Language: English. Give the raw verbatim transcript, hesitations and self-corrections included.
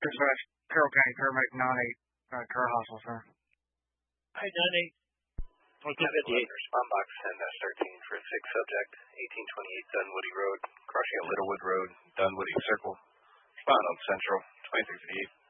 Dispatch, Carroll County Paramedic nine eight, uh, car hostile, sir. Hi, nine eight. fifty-eight, respond box ten dash thirteen for a six subject, eighteen twenty-eight Dunwoody Road, crossing at Littlewood Road, Dunwoody Circle. Respond on Central, twenty-three fifty-eight.